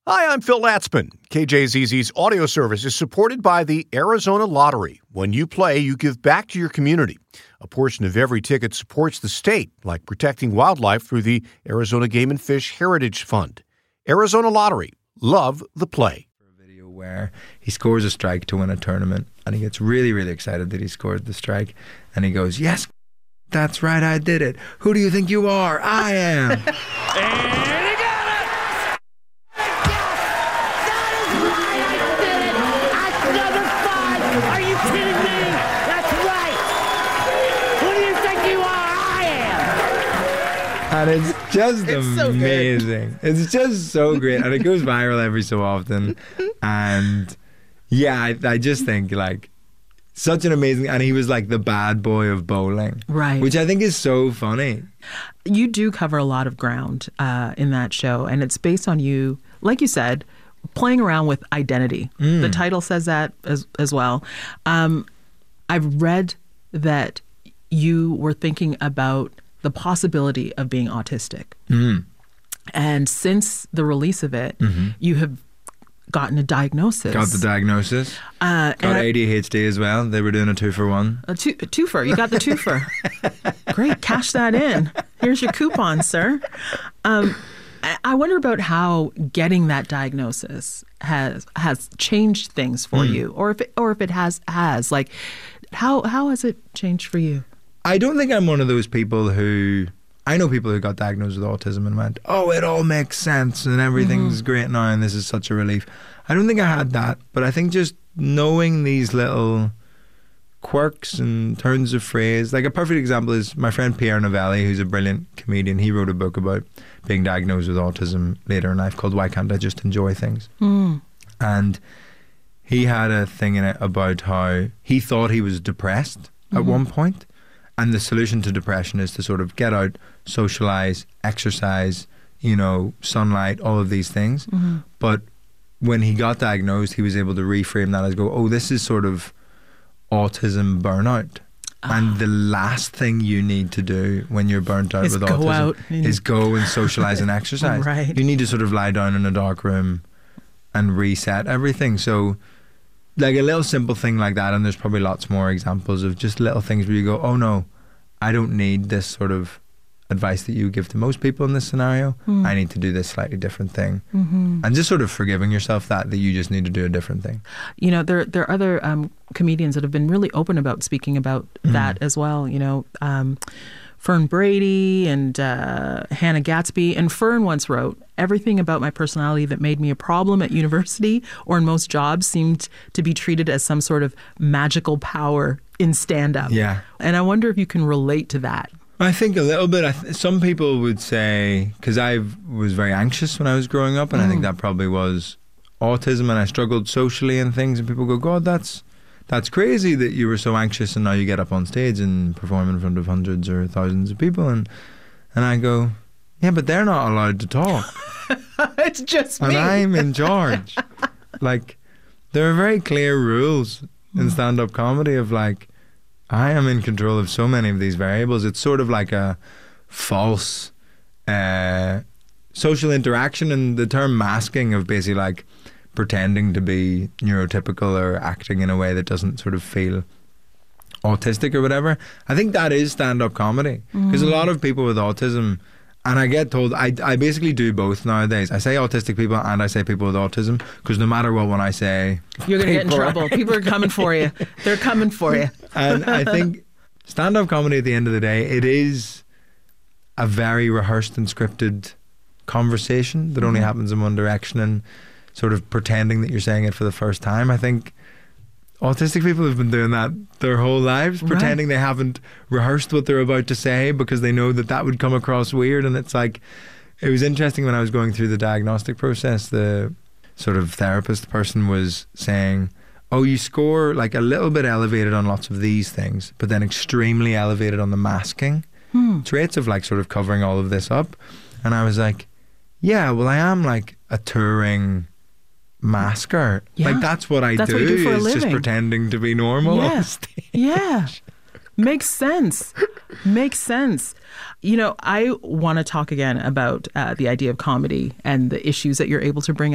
Hi, I'm Phil Latzman. KJZZ's audio service is supported by the Arizona Lottery. When you play, you give back to your community. A portion of every ticket supports the state, like protecting wildlife through the Arizona Game and Fish Heritage Fund. Arizona Lottery. Love the play. A video where he scores a strike to win a tournament, and he gets really, really excited that he scored the strike, and he goes, "Yes, that's right, I did it. Who do you think you are? I am." And he got it! That is right, I did it! That's number 5! Are you kidding me? That's right! Who do you think you are? I am! And it's just so amazing. It's just so great. And it goes viral every so often. And yeah, I just think like such an amazing, and he was like the bad boy of bowling. Right. Which I think is so funny. You do cover a lot of ground in that show, and it's based on you, like you said, playing around with identity. The title says that as well. I've read that you were thinking about the possibility of being autistic. And since the release of it, you have gotten a diagnosis. Got the diagnosis. Got ADHD as well. They were doing a 2-for-1. A twofer. You got the twofer. Great. Cash that in. Here's your coupon, sir. I wonder about how getting that diagnosis has changed things for you, or if it has. Like, how has it changed for you? I don't think I'm one of those people who... I know people who got diagnosed with autism and went, "Oh, it all makes sense and everything's great now and this is such a relief." I don't think I had that, but I think just knowing these little quirks and turns of phrase. Like a perfect example is my friend Pierre Novelli, who's a brilliant comedian. He wrote a book about being diagnosed with autism later in life called "Why Can't I Just Enjoy Things?" And he had a thing in it about how he thought he was depressed at one point. And the solution to depression is to sort of get out, socialize, exercise, sunlight, all of these things. But when he got diagnosed, he was able to reframe that as this is sort of autism burnout. And the last thing you need to do when you're burnt out with autism is go and socialize and exercise. Right. You need to sort of lie down in a dark room and reset everything. So like a little simple thing like that, and there's probably lots more examples of just little things where you go, "Oh no, I don't need this sort of advice that you give to most people in this scenario. I need to do this slightly different thing." And just sort of forgiving yourself that you just need to do a different thing. There are other comedians that have been really open about speaking about that as well. Fern Brady and Hannah Gatsby. And Fern once wrote, "Everything about my personality that made me a problem at university or in most jobs seemed to be treated as some sort of magical power in stand-up." Yeah. And I wonder if you can relate to that. I think a little bit. Some people would say, because I was very anxious when I was growing up, and I think that probably was autism, and I struggled socially and things, and people go, "God, that's crazy that you were so anxious and now you get up on stage and perform in front of hundreds or thousands of people." And I go, "Yeah, but they're not allowed to talk." It's just me. And I'm in charge. Like, there are very clear rules in stand-up comedy of like, I am in control of so many of these variables. It's sort of like a false social interaction, and the term masking of basically like pretending to be neurotypical or acting in a way that doesn't sort of feel autistic or whatever. I think that is stand-up comedy, because a lot of people with autism, and I get told, I basically do both nowadays. I say autistic people and I say people with autism, because no matter what one I say, you're going to get in trouble. People are coming for you. They're coming for you. And I think stand-up comedy at the end of the day, it is a very rehearsed and scripted conversation that only happens in one direction, and sort of pretending that you're saying it for the first time. I think autistic people have been doing that their whole lives, pretending they haven't rehearsed what they're about to say because they know that would come across weird. And it's like, it was interesting when I was going through the diagnostic process, the sort of therapist person was saying, "Oh, you score like a little bit elevated on lots of these things, but then extremely elevated on the masking traits of like sort of covering all of this up." And I was like, "Yeah, well, I am like a touring masker." Yeah. Like that's what I That's do, what you do for a is just living. pretending to be normal on stage. Yeah. Makes sense. Makes sense. I want to talk again about the idea of comedy and the issues that you're able to bring